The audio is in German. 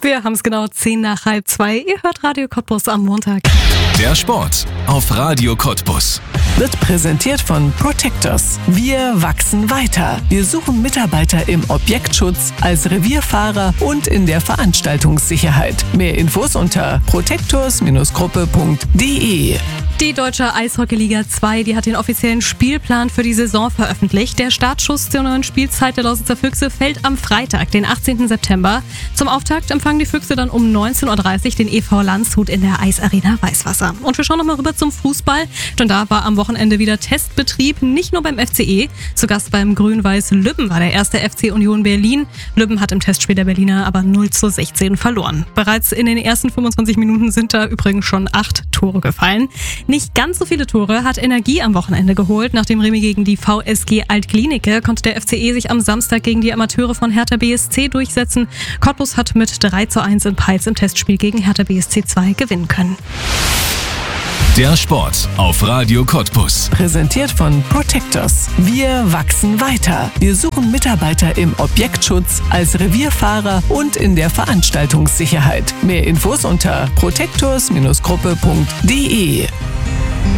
Wir haben es genau 1:10 Ihr hört Radio Cottbus am Montag. Der Sport auf Radio Cottbus. Wird präsentiert von Protectors. Wir wachsen weiter. Wir suchen Mitarbeiter im Objektschutz, als Revierfahrer und in der Veranstaltungssicherheit. Mehr Infos unter protectors-gruppe.de. Die Deutsche Eishockeyliga 2, die hat den offiziellen Spielplan für die Saison veröffentlicht. Der Startschuss zur neuen Spielzeit der Lausitzer Füchse fällt am Freitag, den 18. September. Zum Auftakt empfangen die Füchse dann um 19:30 Uhr den EV Landshut in der Eisarena Weißwasser. Und wir schauen nochmal rüber zum Fußball, denn da war am Wochenende wieder Testbetrieb, nicht nur beim FCE. Zu Gast beim Grün-Weiß Lübben war der erste FC Union Berlin. Lübben hat im Testspiel der Berliner aber 0:16 verloren. Bereits in den ersten 25 Minuten sind da übrigens schon 8 Tore gefallen. Nicht ganz so viele Tore hat Energie am Wochenende geholt. Nach dem Remis gegen die VSG Alt-Glienicke konnte der FCE sich am Samstag gegen die Amateure von Hertha BSC durchsetzen. Cottbus hat mit 3:1 in Peitz im Testspiel gegen Hertha BSC 2 gewinnen können. Der Sport auf Radio Cottbus. Präsentiert von Protectors. Wir wachsen weiter. Wir suchen Mitarbeiter im Objektschutz, als Revierfahrer und in der Veranstaltungssicherheit. Mehr Infos unter protectors-gruppe.de.